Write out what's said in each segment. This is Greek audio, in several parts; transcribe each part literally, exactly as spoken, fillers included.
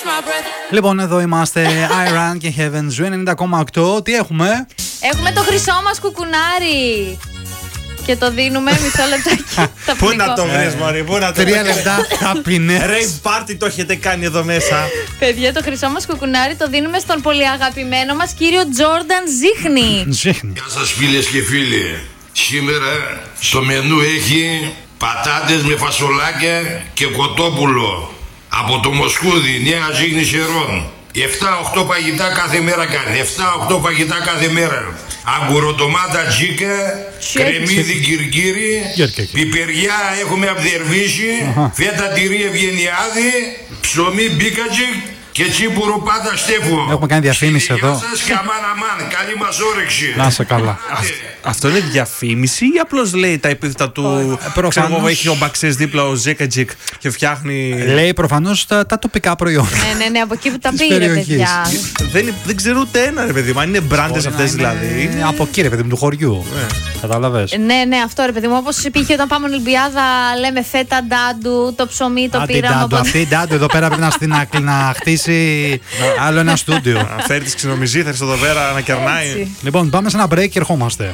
Λοιπόν, εδώ είμαστε, Iran και Heaven Zoo ενενήντα κόμμα οκτώ. Τι έχουμε? Έχουμε το χρυσό μας κουκουνάρι. Και το δίνουμε μισό λεπτάκι. Πού να το βρεις, μωρή, πού να το βρεις? Τρία λεπτά happiness. Rave party το έχετε κάνει εδώ μέσα. Παιδιά, το χρυσό μας κουκουνάρι το δίνουμε στον πολύ αγαπημένο μας κύριο Τζόρνταν Ζίχνη. Ζίχνη. Γεια σας φίλες και φίλοι. Σήμερα στο μενού έχει πατάτες με φασολάκια και κοτόπουλο από το Μοσκούδι, Νέα Ζίχνη Σερών. εφτά οχτώ φαγητά κάθε μέρα κάνει. εφτά οχτώ φαγητά κάθε μέρα. Αγκουροτομάτα τζίκα, κρεμμύδι κυρκύρι, πιπεριά έχουμε απδερβίσει, φέτα τυρί ευγενιάδη, ψωμί μπίκατζικ και τσίπουρο πάτα στέφου. Έχουμε κάνει διαφήμιση εδώ. Γεια σας και αμάν αμάν, καλή μας όρεξη. Να είσαι καλά. Αυτό είναι διαφήμιση ή απλώς λέει τα επίθετα του? Ξέρω εγώ, έχει ο Μπαξές δίπλα ο Ζέκατζικ και φτιάχνει. Λέει προφανώς τα, τα τοπικά προϊόντα. Ναι, ναι, ναι, από εκεί που τα πήρε, παιδιά. Δεν, δεν ξέρω ούτε ένα, ρε παιδί μου. Αν είναι μπράντες αυτές δηλαδή. Είναι από εκεί, ρε παιδί μου, του χωριού. Κατάλαβες. Ναι, ναι, αυτό ρε παιδί μου. Όπως υπήρχε όταν πάμε Ολυμπιάδα, λέμε φέτα ντάντου, το ψωμί το πήραμε. Αυτή η ντάντου εδώ πέρα πρέπει να στην άκρη να χτίσει άλλο ένα στούντιο. Να φέρει τις ξινομυζήθρες εδώ πέρα να κερνάει. Λοιπόν, πάμε σε ένα break και ερχόμαστε.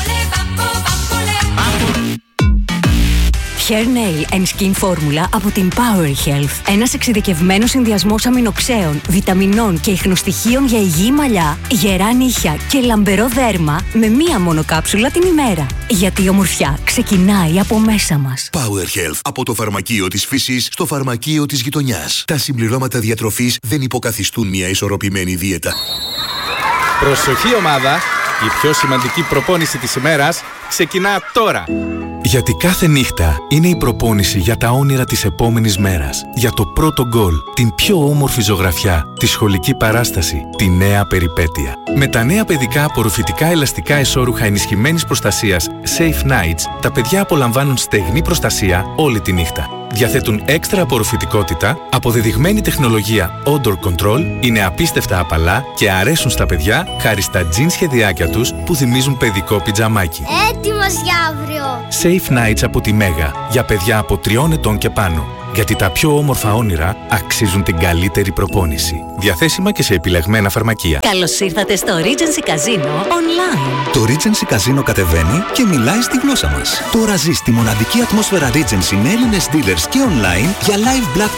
Hair Nail and Skin Formula από την Power Health. Ένας εξειδικευμένος συνδυασμός αμινοξέων, βιταμινών και ιχνοστοιχείων για υγιή μαλλιά, γερά νύχια και λαμπερό δέρμα με μία μόνο κάψουλα την ημέρα. Γιατί η ομορφιά ξεκινάει από μέσα μας. Power Health. Από το φαρμακείο της φύσης στο φαρμακείο της γειτονιάς. Τα συμπληρώματα διατροφής δεν υποκαθιστούν μια ισορροπημένη δίαιτα. Προσοχή ομάδα! Η πιο σημαντική προπόνηση της ημέρας ξεκινά τώρα. Γιατί κάθε νύχτα είναι η προπόνηση για τα όνειρα της επόμενης μέρας. Για το πρώτο γκολ, την πιο όμορφη ζωγραφιά, τη σχολική παράσταση, τη νέα περιπέτεια. Με τα νέα παιδικά απορροφητικά ελαστικά εσώρουχα ενισχυμένης προστασίας Safe Nights, τα παιδιά απολαμβάνουν στεγνή προστασία όλη τη νύχτα. Διαθέτουν έξτρα απορροφητικότητα, αποδεδειγμένη τεχνολογία Odor Control, είναι απίστευτα απαλά και αρέσουν στα παιδιά χάρη στα τζιν σχεδιάκια τους που θυμίζουν παιδικό πιτζαμάκι. Έτοιμος για αύριο! Safe Nights από τη Μέγα, για παιδιά από τριών ετών και πάνω. Γιατί τα πιο όμορφα όνειρα αξίζουν την καλύτερη προπόνηση. Διαθέσιμα και σε επιλεγμένα φαρμακεία. Καλώς ήρθατε στο Regency Casino Online. Το Regency Casino κατεβαίνει και μιλάει στη γλώσσα μας. Τώρα ζεις τη μοναδική ατμόσφαιρα Regency με Έλληνες dealers και online για live blackjack